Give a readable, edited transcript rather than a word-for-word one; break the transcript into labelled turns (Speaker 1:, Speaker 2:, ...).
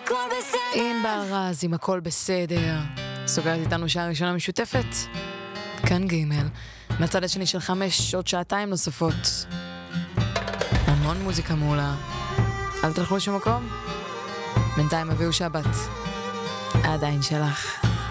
Speaker 1: ענבר רז עם הכל בסדר. סוגרת איתנו שעה ראשונה משותפת. כאן ג' מהצד השני של 5 עוד שעתיים נוספות. המון מוזיקה מעולה. אל תלכו לשום מקום. בינתיים הביאו שבת. עדיין שלך.